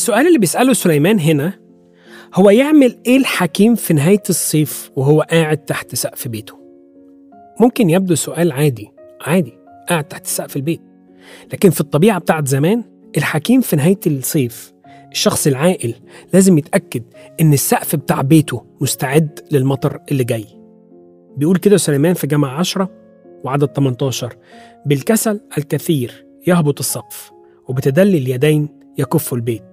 السؤال اللي بيسأله سليمان هنا هو يعمل إيه الحكيم في نهاية الصيف وهو قاعد تحت سقف بيته؟ ممكن يبدو سؤال عادي قاعد تحت سقف البيت، لكن في الطبيعة بتاعت زمان الحكيم في نهاية الصيف، الشخص العاقل لازم يتأكد إن السقف بتاع بيته مستعد للمطر اللي جاي. بيقول كده سليمان في جامعة 10 وعدد 18: بالكسل الكثير يهبط السقف، وبتدلي اليدين يكف البيت.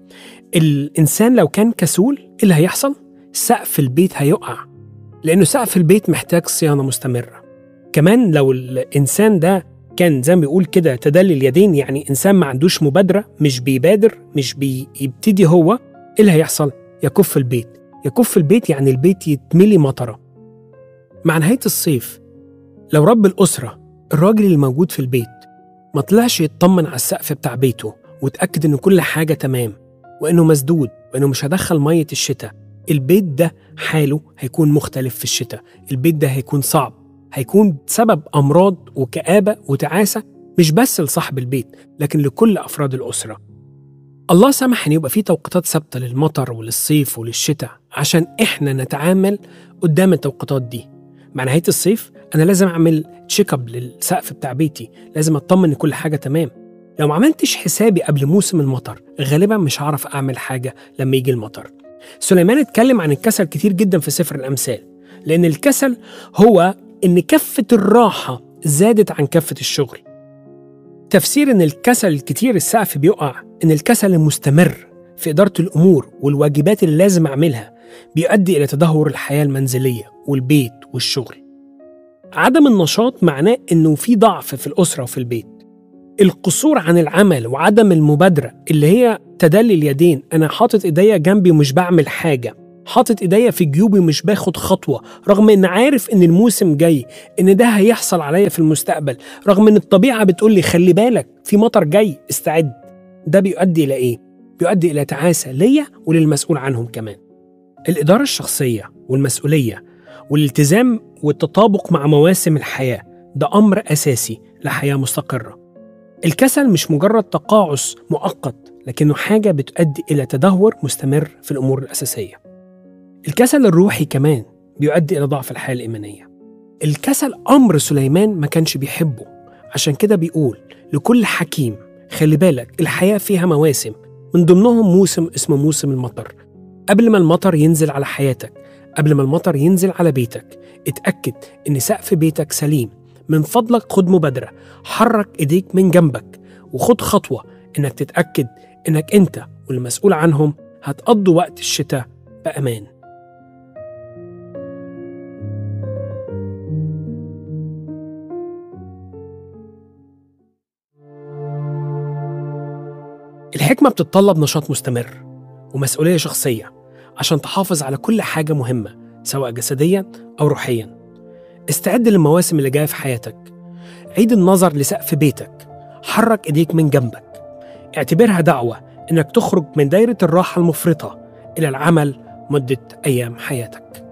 الإنسان لو كان كسول إيه اللي هيحصل؟ سقف البيت هيقع، لأنه سقف البيت محتاج صيانة مستمرة. كمان لو الإنسان ده كان زي ما بيقول كده تدلي اليدين، يعني إنسان ما عندوش مبادرة، مش بيبادر، مش بيبتدي هو، إيه اللي هيحصل؟ يكف البيت يعني البيت يتملي مطرة. مع نهاية الصيف لو رب الأسرة الراجل اللي موجود في البيت ما طلعش يطمن على السقف بتاع بيته وتأكد إن كل حاجة تمام وإنه مسدود وإنه مش هدخل مية الشتاء، البيت ده حاله هيكون مختلف في الشتاء. البيت ده هيكون صعب، هيكون سبب أمراض وكآبة وتعاسة، مش بس لصاحب البيت لكن لكل أفراد الأسرة. الله سمح إن يبقى فيه توقيتات ثابتة للمطر وللصيف وللشتاء عشان إحنا نتعامل قدام التوقيتات دي. مع نهاية الصيف أنا لازم أعمل تشيك اب للسقف بتاع بيتي، لازم أطمن إن كل حاجة تمام. لو ما عملتش حسابي قبل موسم المطر غالبا مش هعرف أعمل حاجة لما يجي المطر. سليمان اتكلم عن الكسل كتير جدا في سفر الأمثال، لأن الكسل هو إن كفة الراحة زادت عن كفة الشغل. تفسير إن الكسل الكتير السقف بيقع إن الكسل المستمر في إدارة الأمور والواجبات اللي لازم أعملها بيؤدي إلى تدهور الحياة المنزلية والبيت والشغل. عدم النشاط معناه إنه في ضعف في الأسرة وفي البيت. القصور عن العمل وعدم المبادرة اللي هي تدلي اليدين، أنا حاطط إيديا جنبي ومش بعمل حاجة، حاطط إيديا في جيوبي ومش باخد خطوة، رغم إن عارف إن الموسم جاي، إن ده هيحصل عليا في المستقبل، رغم إن الطبيعة بتقول لي خلي بالك في مطر جاي استعد. ده بيؤدي إلى إيه؟ بيؤدي إلى تعاسة ليا وللمسؤول عنهم كمان. الإدارة الشخصية والمسؤولية والالتزام والتطابق مع مواسم الحياة ده أمر أساسي لحياة مستقرة. الكسل مش مجرد تقاعس مؤقت، لكنه حاجة بتؤدي إلى تدهور مستمر في الأمور الأساسية. الكسل الروحي كمان بيؤدي إلى ضعف الحياة الإيمانية. الكسل أمر سليمان ما كانش بيحبه، عشان كده بيقول لكل حكيم خلي بالك الحياة فيها مواسم، من ضمنهم موسم اسمه موسم المطر. قبل ما المطر ينزل على حياتك، قبل ما المطر ينزل على بيتك، اتأكد إن سقف بيتك سليم. من فضلك خد مبادرة، حرك إيديك من جنبك وخد خطوة إنك تتأكد إنك أنت والمسؤول عنهم هتقضوا وقت الشتاء بأمان. الحكمة بتتطلب نشاط مستمر ومسؤولية شخصية عشان تحافظ على كل حاجة مهمة سواء جسديا أو روحيا. استعد للمواسم اللي جاية في حياتك، عيد النظر لسقف بيتك، حرك إيديك من جنبك، اعتبرها دعوة إنك تخرج من دايرة الراحة المفرطة إلى العمل مدة أيام حياتك.